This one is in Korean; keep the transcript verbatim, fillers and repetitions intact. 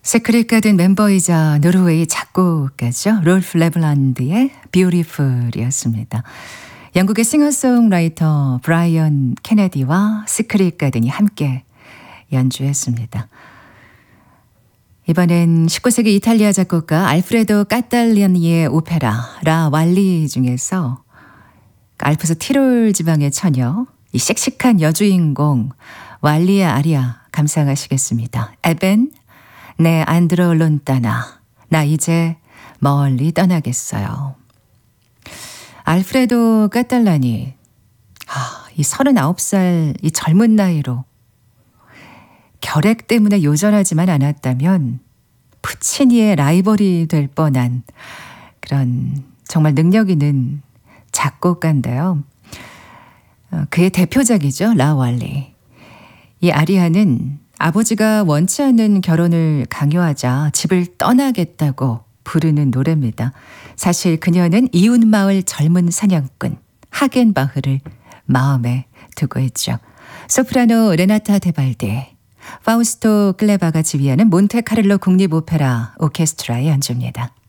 시크릿 가든 멤버이자 노르웨이 작곡가죠. 롤프 레블란드의 뷰티풀이었습니다. 영국의 싱어송라이터 브라이언 케네디와 시크릿 가든이 함께 연주했습니다. 이번엔 십구 세기 이탈리아 작곡가 알프레도 까탈라니의 오페라 라 왈리 중에서 알프스 티롤 지방의 처녀, 이 씩씩한 여주인공 왈리의 아리아 감상하시겠습니다. 에벤 네 안드로 론따나 나 이제 멀리 떠나겠어요. 알프레도 까탈라니, 아, 이 서른아홉 살 이 젊은 나이로 결핵 때문에 요전하지만 않았다면 푸치니의 라이벌이 될 뻔한 그런 정말 능력 있는 작곡가인데요. 그의 대표작이죠. 라왈리. 이 아리아는 아버지가 원치 않는 결혼을 강요하자 집을 떠나겠다고 부르는 노래입니다. 사실 그녀는 이웃마을 젊은 사냥꾼 하겐바흐를 마음에 두고 있죠. 소프라노 레나타 데발데, 파우스토 클레바가 지휘하는 몬테카를로 국립오페라 오케스트라의 연주입니다.